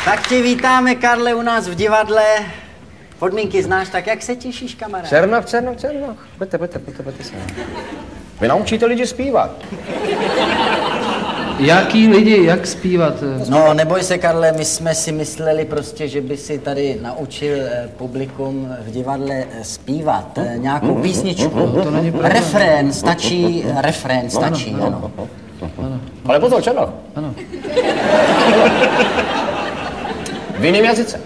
Tak tě vítáme, Karle, u nás v divadle. Podmínky znáš, tak jak se těšíš, kamarád? Černoch. Pojďte sem. Vy naučíte lidi zpívat. Jaký lidi, jak zpívat? No, neboj se, Karle, my jsme si mysleli prostě, že by si tady naučil publikum v divadle zpívat nějakou písničku. To není pravda. Refrén stačí, ano. Ale pozor, Černoch. Ano. V jiném jazyce.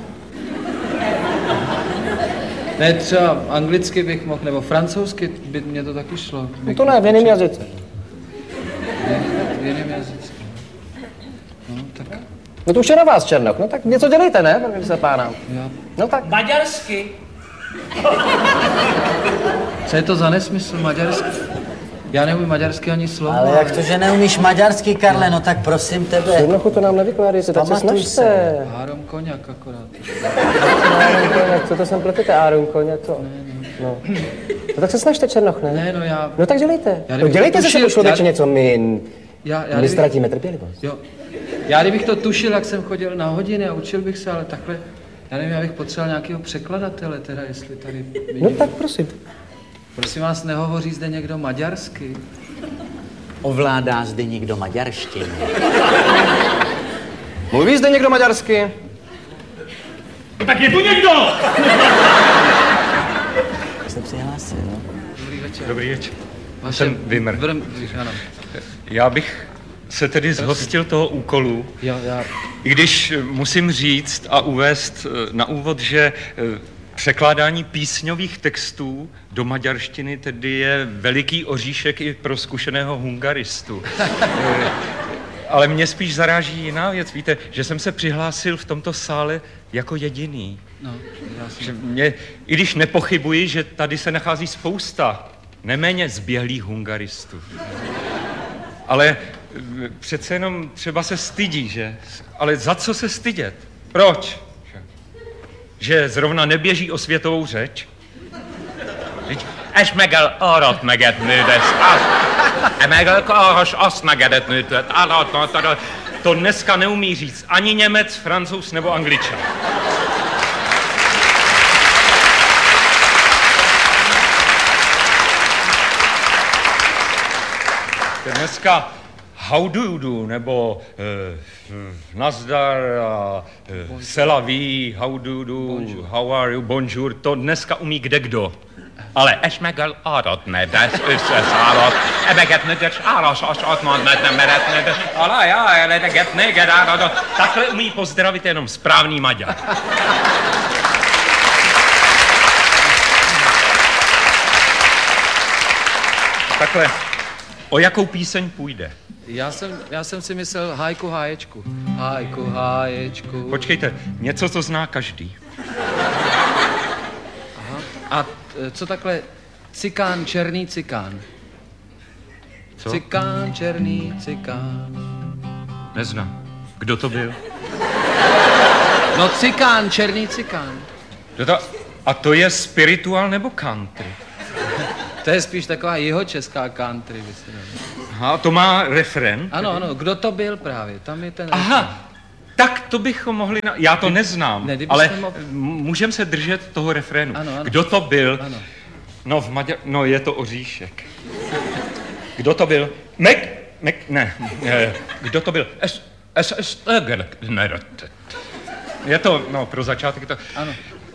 Ne, třeba anglicky bych mohl, nebo francouzsky by mě to taky šlo. No to ne, v jiném jazyce. V jiném jazyce. No, tak No to už je na vás, Černoch. No tak něco dělejte, ne, první se pána. já... No tak. Maďarsky. Co je to za nesmysl, maďarsky? Já neumím maďarsky ani slovo. Ale jak to, že neumíš maďarsky, Karle, no tak prosím tebe. Černochu, to nám nevykládejte, tak se Pamatuj snažte. Áron Koňak akorát. Áron Koňak, co to sem pletete, Áron Koňak, to? No. No tak se snažte, Černoch, ne? Ne, no já... No tak dělejte. Já No dělejte se to člověče něco, my ztratíme trpělivost. Jo. Já kdybych to tušil, jak jsem chodil na hodiny a učil bych se, ale takhle... Já nevím, já bych potřeboval nějakého překladatele, teda jestli tady... No tak prosím. Prosím vás, nehovoří zde někdo maďarsky? Ovládá zde někdo maďarštinu? Mluví zde někdo maďarsky? No tak je tu někdo! Se přihlásil, no? Dobrý večer. Dobrý večer. Vaše... Jsem Vimr. Ano. Já bych se tedy zhostil toho úkolu, Já... i když musím říct a uvést na úvod, že překládání písňových textů do maďarštiny tedy je veliký oříšek i pro zkušeného hungaristu. Ale mě spíš zaráží jiná věc. Víte, že jsem se přihlásil v tomto sále jako jediný. No, já Že mě, i když nepochybuji, že tady se nachází spousta neméně zběhlých hungaristů. Ale přece jenom třeba se stydí, že? Ale za co se stydět? Proč? Že zrovna neběží o světovou řeč? És megel arat meget nődes, megel karas azt megedet nőtet, to dneska neumí říct ani Němec, Francouz nebo Angličan. Dneska how do you do, nebo nazdar, sela ví, how do you do, bonjour. How are you, bonjour, to dneska umí kdekdo. Ale és megel arat nedes, összeszállott, ebeget nedes, áras asatmad nem meretne, de alá, eledeget neged áradat. Takhle umí pozdravit jenom správný Maďar. Takhle, o jakou píseň půjde? Já jsem si myslel hájku háječku. Hájku háječku. Počkejte, něco, co zná každý. Aha. A co takhle cikán, černý cikán? Co? Cikán, černý cikán. Neznám. Kdo to byl? No cikán, černý cikán. A to je spiritual nebo country? To je spíš taková jihočeská country, by se dalo. Aha, to má refren? Ano, kdo to byl právě, tam je ten Aha, tak to bychom mohli... Já to neznám, Ne, ale můžeme se držet toho refrénu. Ano. Kdo to byl? Ano. No, no, je to Oříšek. Kdo to byl? Ne. Kdo to byl? Je to, no, pro začátek to... Ano.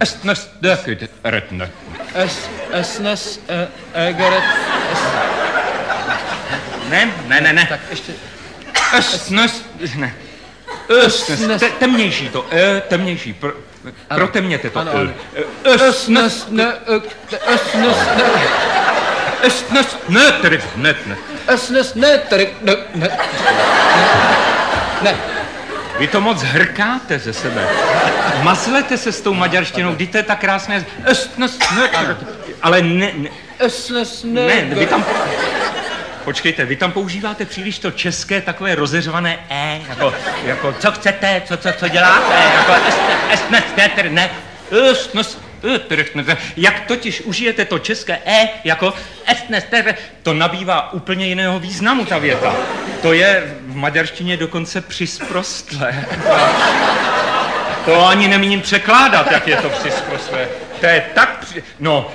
Ne. Tak ještě... Ne. Temnější to, temnější, protemněte to. Ne. Vy to moc hrkáte ze sebe. Mazlete se s tou maďarštinou, vždyť to je tak krásné. Ale ne, vy tam... Počkejte, vy tam používáte příliš to české takové rozeřvané jako co chcete, co děláte, jak totiž užijete to české jako to nabývá úplně jiného významu ta věta. To je v maďarštině dokonce přisprostlé. To ani nemíním překládat, jak je to přisprostlé. To je tak No,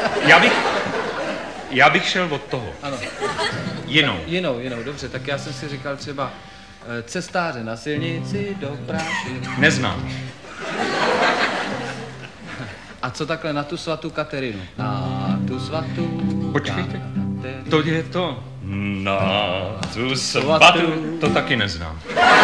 já bych šel od toho. Ano. Jinou. Jinou, dobře, tak já jsem si říkal třeba cestáře na silnici do práši. Neznám. A co takhle na tu svatou Katerinu? Na tu svatou Počkejte, Katerinu. to je to. Na tu svatou. To taky neznám.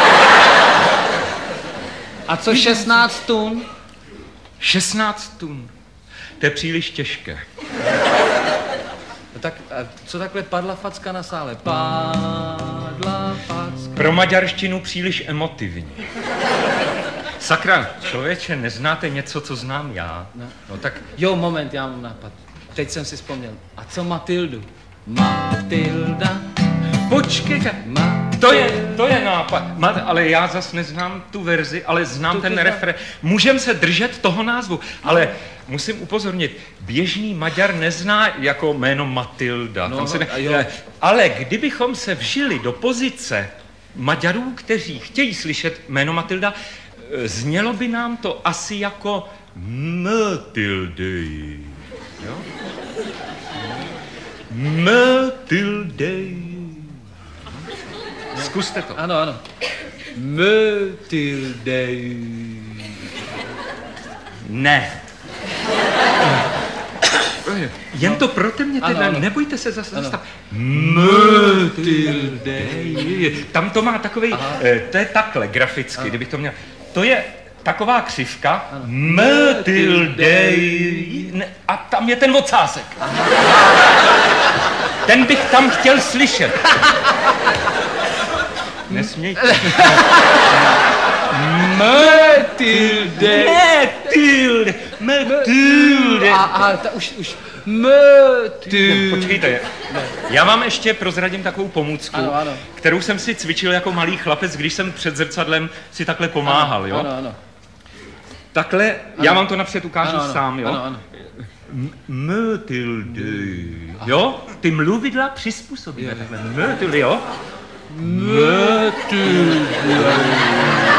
A co 16 tun? 16 tun. To je příliš těžké. No tak a co takhle padla facka na sále? Padla facka. Pro maďarštinu příliš emotivní. Sakra, člověče, neznáte něco, co znám já? No tak, jo, moment, já mám nápad. Teď jsem si vzpomněl. A co Matildu? Matilda. Počkejte, to je nápad. Ale já zas neznám tu verzi, ale znám ten refrén. Můžem se držet toho názvu, ale musím upozornit, běžný Maďar nezná jako jméno Matilda. No, ale kdybychom se vžili do pozice Maďarů, kteří chtějí slyšet jméno Matilda, znělo by nám to asi jako Matildy. Jo? Matildy. Zkuste to. Ano. Matilde. Ne. Jen to pro mě teda, ano. Nebojte se zase zastav. Matilde. Tam to má takovej, to je takhle graficky, kdybych to měl. To je taková křivka. Matilde. A tam je ten ocásek. Ten bych tam chtěl slyšet. Nesmějte. Matilde. Matilde. A už. Matilde. Počkejte, já vám ještě prozradím takovou pomůcku, ano. kterou jsem si cvičil jako malý chlapec, když jsem před zrcadlem si takhle pomáhal, jo? Ano. Takhle, já vám to napřed ukážu sám, jo? Ano. Matilde, jo? Ty mluvidla přizpůsobíme takhle. Matilde, jo? Matilde.